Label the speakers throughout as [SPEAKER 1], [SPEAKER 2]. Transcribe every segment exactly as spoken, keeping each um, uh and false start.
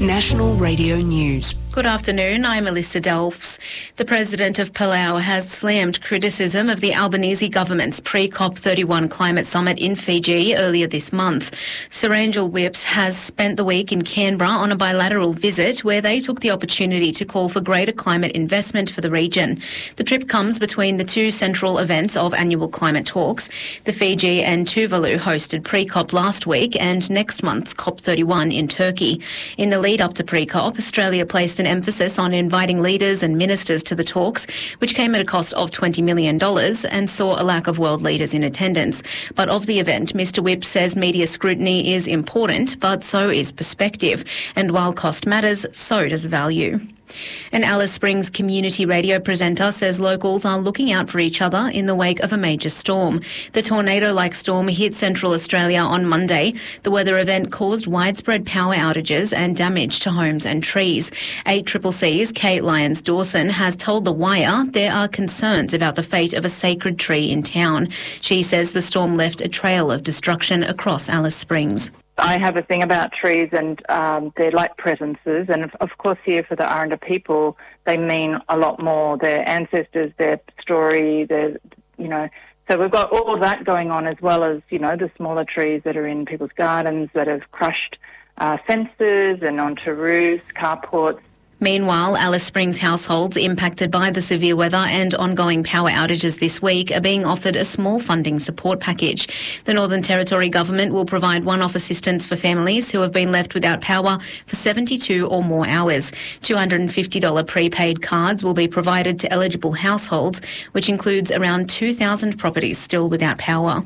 [SPEAKER 1] National Radio News.
[SPEAKER 2] Good afternoon, I'm Melissa Delfs. The President of Palau has slammed criticism of the Albanese government's pre-COP thirty-one climate summit in Fiji earlier this month. Sir Angel Whipps has spent the week in Canberra on a bilateral visit where they took the opportunity to call for greater climate investment for the region. The trip comes between the two central events of annual climate talks. The Fiji and Tuvalu hosted pre-COP last week and next month's COP thirty-one in Turkey. In the lead up to pre-COP, Australia placed an emphasis on inviting leaders and ministers to the talks, which came at a cost of twenty million dollars and saw a lack of world leaders in attendance. But of the event, Mister Whipps says media scrutiny is important, but so is perspective. And while cost matters, so does value. An Alice Springs community radio presenter says locals are looking out for each other in the wake of a major storm. The tornado-like storm hit central Australia on Monday. The weather event caused widespread power outages and damage to homes and trees. eight C C C's Kate Lyons-Dawson has told The Wire there are concerns about the fate of a sacred tree in town. She says the storm left a trail of destruction across Alice Springs.
[SPEAKER 3] I have a thing about trees, and um, they're like presences, and of, of course here for the Aranda people, they mean a lot more. Their ancestors, their story, their, you know, so we've got all of that going on, as well as, you know, the smaller trees that are in people's gardens that have crushed uh, fences and onto roofs, carports.
[SPEAKER 2] Meanwhile, Alice Springs households impacted by the severe weather and ongoing power outages this week are being offered a small funding support package. The Northern Territory Government will provide one-off assistance for families who have been left without power for seventy-two or more hours. two hundred fifty dollars prepaid cards will be provided to eligible households, which includes around two thousand properties still without power.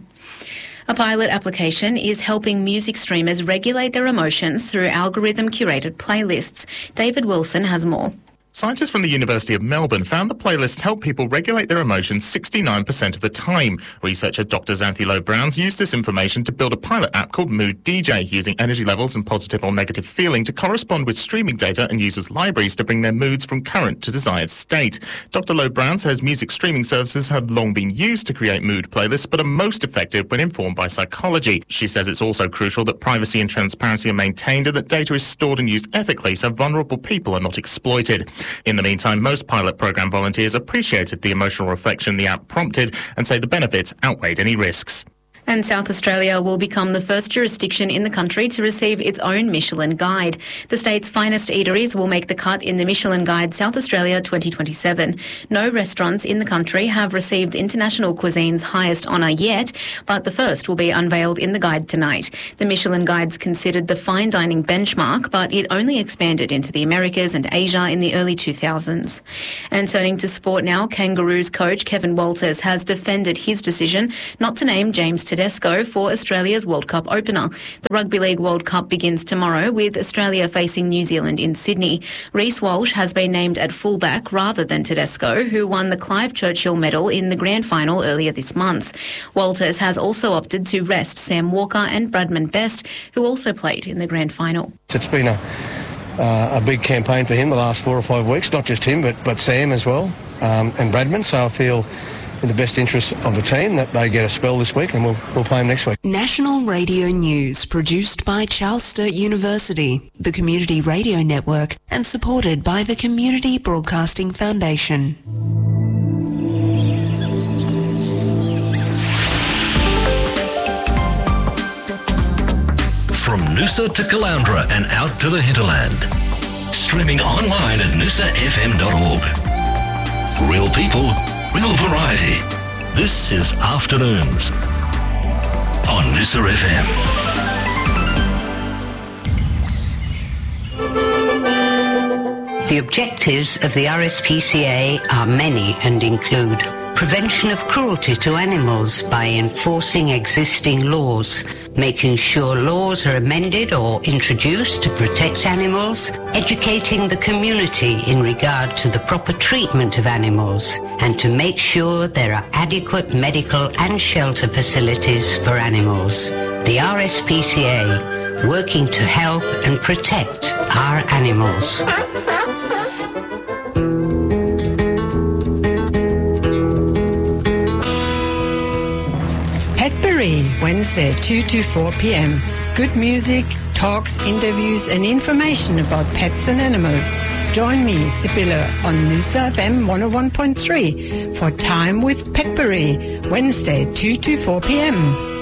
[SPEAKER 2] A pilot application is helping music streamers regulate their emotions through algorithm-curated playlists. David Wilson has more.
[SPEAKER 4] Scientists from the University of Melbourne found the playlists help people regulate their emotions sixty-nine percent of the time. Researcher Doctor Xanthi Lowe-Browns used this information to build a pilot app called Mood D J, using energy levels and positive or negative feeling to correspond with streaming data and users' libraries to bring their moods from current to desired state. Doctor Lowe-Browns says music streaming services have long been used to create mood playlists, but are most effective when informed by psychology. She says it's also crucial that privacy and transparency are maintained and that data is stored and used ethically so vulnerable people are not exploited. In the meantime, most pilot program volunteers appreciated the emotional reflection the app prompted and say the benefits outweighed any risks.
[SPEAKER 2] And South Australia will become the first jurisdiction in the country to receive its own Michelin Guide. The state's finest eateries will make the cut in the Michelin Guide South Australia twenty twenty-seven. No restaurants in the country have received International Cuisine's highest honour yet, but the first will be unveiled in the guide tonight. The Michelin Guide's considered the fine dining benchmark, but it only expanded into the Americas and Asia in the early two thousands. And turning to sport now, Kangaroos coach Kevin Walters has defended his decision not to name James Tedesco for Australia's World Cup opener. The Rugby League World Cup begins tomorrow with Australia facing New Zealand in Sydney. Reece Walsh has been named at fullback rather than Tedesco, who won the Clive Churchill Medal in the grand final earlier this month. Walters has also opted to rest Sam Walker and Bradman Best, who also played in the grand final.
[SPEAKER 5] It's been a, uh, a big campaign for him the last four or five weeks, not just him, but, but Sam as well, um, and Bradman, so I feel in the best interest of the team that they get a spell this week, and we'll, we'll play them next week.
[SPEAKER 1] National Radio News, produced by Charles Sturt University, the Community Radio Network, and supported by the Community Broadcasting Foundation.
[SPEAKER 6] From Noosa to Caloundra and out to the hinterland. Streaming online at noosa f m dot org. Real people, real variety. This is Afternoons on Noosa F
[SPEAKER 7] M. The objectives of the R S P C A are many and include prevention of cruelty to animals by enforcing existing laws, making sure laws are amended or introduced to protect animals, educating the community in regard to the proper treatment of animals, and to make sure there are adequate medical and shelter facilities for animals. The R S P C A, working to help and protect our animals.
[SPEAKER 8] Petbury, Wednesday, two to four p m. Good music, talks, interviews and information about pets and animals. Join me, Sibylla, on Noosa F M one oh one point three for Time with Petbury, Wednesday two to four p.m.